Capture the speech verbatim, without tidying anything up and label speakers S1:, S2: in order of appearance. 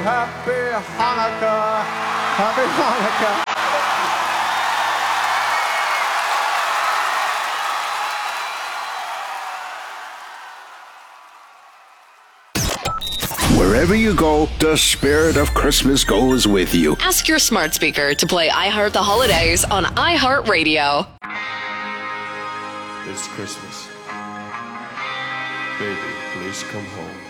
S1: happy Hanukkah. Happy Hanukkah.
S2: Wherever you go, the spirit of Christmas goes with you.
S3: Ask your smart speaker to play I Heart the Holidays on iHeartRadio.
S1: It's Christmas. Baby, please come home.